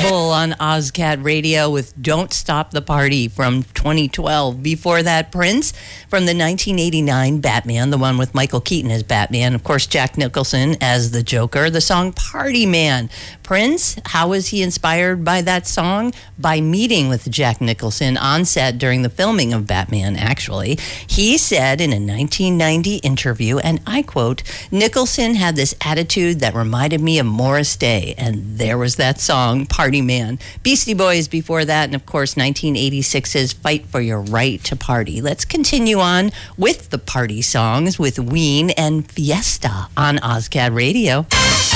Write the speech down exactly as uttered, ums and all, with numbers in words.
Bull on OzCat Radio with Don't Stop the Party from twenty twelve. Before that, Prince from the nineteen eighty-nine Batman, the one with Michael Keaton as Batman. Of course, Jack Nicholson as the Joker. The song Party Man. Prince, how was he inspired by that song? By meeting with Jack Nicholson on set during the filming of Batman, actually. He said in a nineteen ninety interview, and I quote, "Nicholson had this attitude that reminded me of Morris Day," and there was that song, Party Man. Beastie Boys before that, and of course nineteen eighty-six's Fight for Your Right to Party. Let's continue on with the party songs with Ween and Fiesta on OzCat Radio.